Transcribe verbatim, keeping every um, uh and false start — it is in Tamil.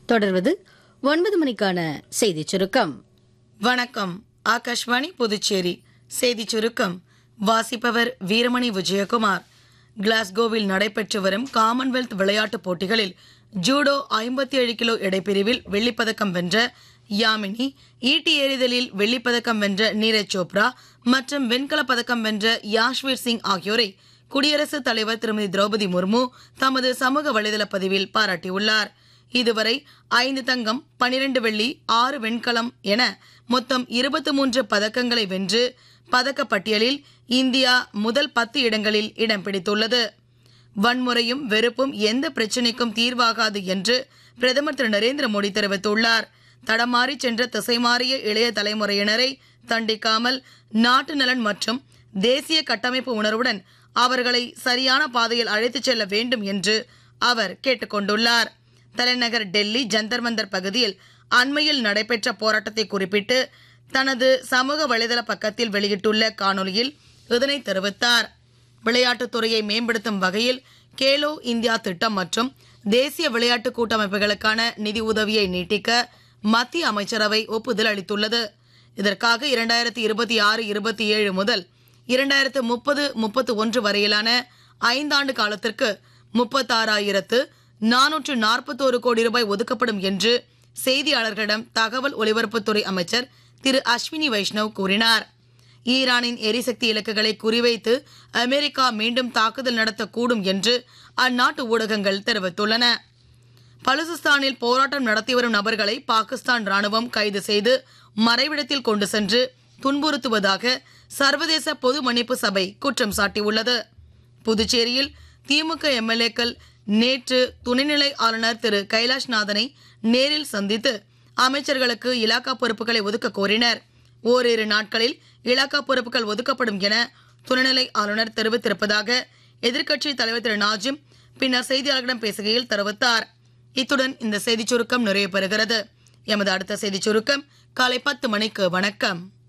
தொடர்வது ஒன்பது மணிக்கான செய்திச் சுருக்கம். வணக்கம். ஆகாஷ்வாணி புதுச்சேரி செய்திச் சுருக்கம் வாசிப்பவர் வீரமணி விஜயகுமார். கிளாஸ்கோவில் நடைபெற்று வரும் காமன்வெல்த் விளையாட்டுப் போட்டிகளில் ஜூடோ ஐம்பத்தி ஏழு கிலோ எடைப்பிரிவில் வெள்ளிப்பதக்கம் வென்ற யாமினி, ஈட்டி எறிதலில் வெள்ளிப்பதக்கம் வென்ற நீரஜ் சோப்ரா மற்றும் வெண்கலப் பதக்கம் வென்ற யாஷ்வீர் சிங் ஆகியோரை குடியரசுத் தலைவர் திருமதி திரௌபதி முர்மு தமது சமூக வலைதள பதிவில் பாராட்டியுள்ளார். இதுவரை ஐந்து தங்கம், பனிரெண்டு வெள்ளி, ஆறு வெண்கலம் என மொத்தம் இருபத்தி மூன்று பதக்கங்களை வென்று பதக்க பட்டியலில் இந்தியா முதல் பத்து இடங்களில் இடம் பிடித்துள்ளது. வன்முறையும் வெறுப்பும் எந்த பிரச்சினைக்கும் தீர்வாகாது என்று பிரதமர் திரு நரேந்திர மோடி தெரிவித்துள்ளார். தடமாறி சென்ற திசைமாறிய இளைய தலைமுறையினரை தண்டிக்காமல் நாட்டு நலன் மற்றும் தேசிய கட்டமைப்பு உணர்வுடன் அவர்களை சரியான பாதையில் அழைத்துச் செல்ல வேண்டும் என்று அவர் கேட்டுக் கொண்டுள்ளார். தலைநகர் டெல்லி ஜந்தர் மந்தர் பகுதியில் அண்மையில் நடைபெற்ற போராட்டத்தை குறிப்பிட்டு தனது சமூக வலைதள பக்கத்தில் வெளியிட்டுள்ள காணொலியில் இதனை தெரிவித்தார். விளையாட்டுத் துறையை மேம்படுத்தும் வகையில் கேலோ இந்தியா திட்டம் மற்றும் தேசிய விளையாட்டு கூட்டமைப்புகளுக்கான நிதி உதவியை நீட்டிக்க மத்திய அமைச்சரவை ஒப்புதல் அளித்துள்ளது. இதற்காக இரண்டாயிரத்தி இருபத்தி ஆறு இருபத்தி ஏழு முதல் இரண்டாயிரத்து முப்பது முப்பத்தி ஒன்று வரையிலான ஐந்தாண்டு காலத்திற்கு முப்பத்தாறாயிரத்து நானூற்று நாற்பத்தோரு கோடி ரூபாய் ஒதுக்கப்படும் என்று செய்தியாளர்களிடம் தகவல் ஒலிபரப்புத்துறை அமைச்சர் திரு அஸ்வினி வைஷ்ணவ் கூறினார். ஈரானின் எரிசக்தி இலக்குகளை குறிவைத்து அமெரிக்கா மீண்டும் தாக்குதல் நடத்தக்கூடும் என்று அந்நாட்டு ஊடகங்கள் தெரிவித்துள்ளன. பலுசிஸ்தானில் போராட்டம் நடத்தி வரும் நபர்களை பாகிஸ்தான் ராணுவம் கைது செய்து மறைவிடத்தில் கொண்டு சென்று துன்புறுத்துவதாக சர்வதேச பொது மன்னிப்பு சபை குற்றம் சாட்டியுள்ளது. புதுச்சேரியில் திமுக எம்எல்ஏக்கள் நேற்று துணைநிலை ஆளுநர் திரு கைலாஷ்நாதனை நேரில் சந்தித்து அமைச்சர்களுக்கு இலாக்கா பொறுப்புகளை ஒதுக்க கோரினர். ஓரிரு நாட்களில் இலாக்கா பொறுப்புகள் ஒதுக்கப்படும் என துணைநிலை ஆளுநர் தெரிவித்திருப்பதாக எதிர்க்கட்சி தலைவர் திரு நாஜிம் பின்னர் செய்தியாளர்களிடம் பேசுகையில் தெரிவித்தார். இத்துடன் இந்த செய்திச் சுருக்கம் நிறைவு பெறுகிறது. எமது அடுத்த செய்திச் சுருக்கம் காலை பத்து மணிக்கு. வணக்கம்.